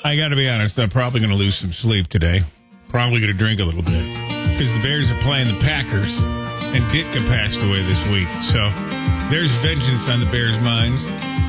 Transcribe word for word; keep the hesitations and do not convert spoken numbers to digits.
I got to be honest, I'm probably going to lose some sleep today. Probably going to drink a little bit because the Bears are playing the Packers, and Ditka passed away this week. So there's vengeance on the Bears' minds.